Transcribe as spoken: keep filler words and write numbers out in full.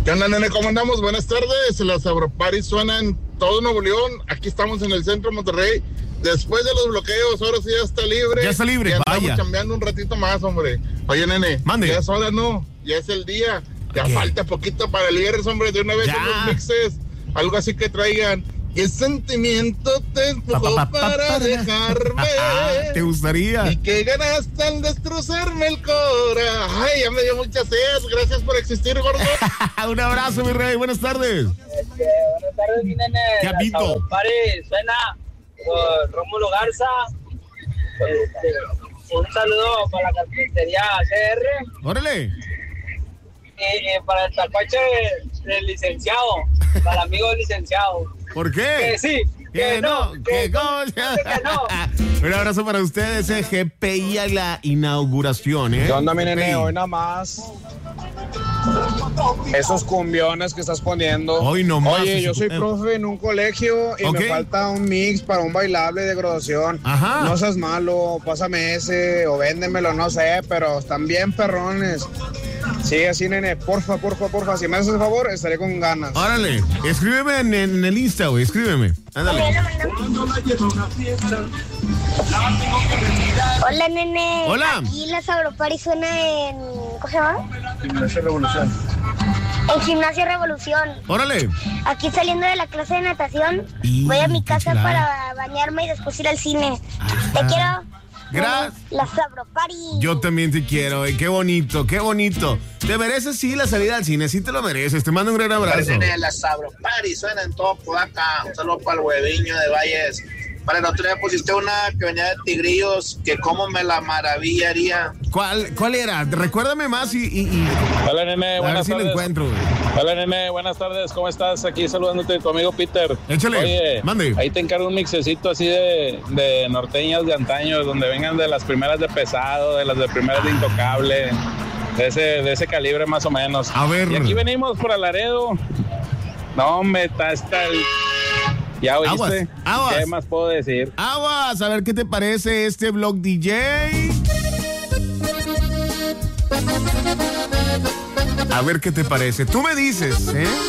¿Qué onda, nene? ¿Cómo andamos? Buenas tardes. Las Sabroparis suenan en todo Nuevo León. Aquí estamos en el centro de Monterrey. Después de los bloqueos, ahora sí ya está libre. Ya está libre, y andamos vaya. cambiando un ratito más, hombre. Oye, nene, Mande. ya es hora, ¿no? Ya es el día. Ya ¿Qué? falta poquito para el viernes, hombre. De una vez Ya. en los mixes. Algo así que traigan. ¿Qué sentimiento te empujó Pa, pa, pa, pa, para pa. dejarme? ¿Te gustaría? ¿Y qué ganaste al destrozarme el cora? Ay, ya me dio mucha sed. Gracias por existir, gordo. Un abrazo, mi rey. Buenas tardes. Este, buenas tardes, mi nene. ¿Qué habito? Pare, suena por Rómulo Garza. Este, un saludo para la carpintería C R Órale. y, y para el tacuache del licenciado, para el amigo licenciado. ¿Por qué? Que sí, que, Que no, no, que, que no, no. que no. Un abrazo para ustedes, eh, G P I a la inauguración, ¿eh? ¿Qué onda, mi nene? G P I. Hoy nada más. Esos cumbiones que estás poniendo. Hoy nomás. Oye, yo soy Eh. profe en un colegio y Ok. me falta un mix para un bailable de graduación. Ajá. No seas malo, pásame ese o véndemelo, no sé, pero están bien perrones. Sigue así, nene, porfa, porfa, porfa. Si me haces el favor, estaré con ganas. Órale, escríbeme en, en el Insta, güey, escríbeme. Ándale. Hola, nene. Hola. Aquí la Sabropari suena en... ¿Cómo se llama? Gimnasia Revolución. En Gimnasia Revolución. Órale. Aquí saliendo de la clase de natación, Y, voy a mi qué casa chulada. para bañarme y después ir al cine. Ajá. Te quiero. Gracias. La Sabropari. Yo también te quiero, eh. Qué bonito, qué bonito. Te mereces, sí, la salida al cine, sí te lo mereces. Te mando un gran abrazo. La Sabropari suena en todo Podaca. Un saludo para el hueviño de Valles. Para el otro día pusiste una que venía de Tigrillos, que cómo me la maravillaría. ¿Cuál, cuál era? Recuérdame más y, y, y Hola, nene, a ver buenas si lo tardes. encuentro, güey. Hola, nene, buenas tardes. ¿Cómo estás? Aquí saludándote tu amigo Peter. Échale, Oye, mande. ahí te encargo un mixecito así de, de norteñas de antaño, donde vengan de las primeras de Pesado, de las de primeras de Intocable, de ese, de ese calibre más o menos. A ver. Y aquí venimos por Laredo. No, me está hasta el... ¿Ya oíste? Aguas, aguas. ¿Qué más puedo decir? Aguas, a ver qué te parece este blog D J. A ver qué te parece. Tú me dices, ¿eh?